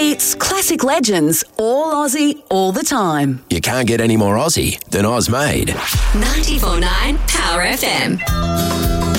hits, classic legends, all Aussie, all the time. You can't get any more Aussie than Oz Made. 94.9 Power FM.